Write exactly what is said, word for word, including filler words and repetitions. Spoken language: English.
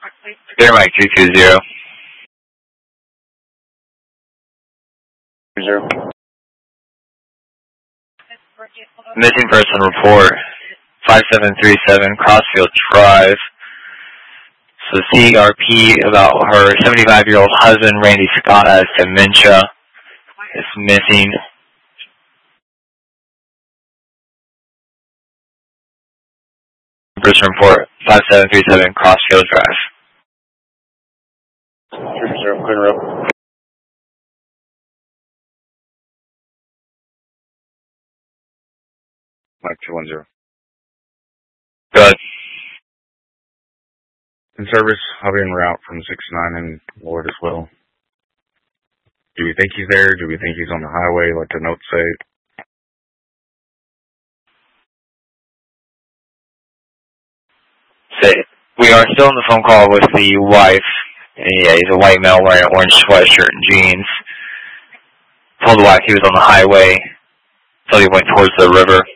Clear Mike two two zero. Zero. Missing person report, five seven three seven Crossfield Drive. So C R P about her seventy-five-year-old husband, Randy Scott, has dementia. Is missing. Person report, five seven three seven Crossfield Drive. Zero, zero, clear up. Mike two one zero. Good. In service, I'll be en route from six nine and Lord as well. Do we think he's there? Do we think he's on the highway, like the notes say? Say, we are still on the phone call with the wife. And yeah, he's a white male wearing an orange sweatshirt and jeans. Told the wife he was on the highway until he went towards the river.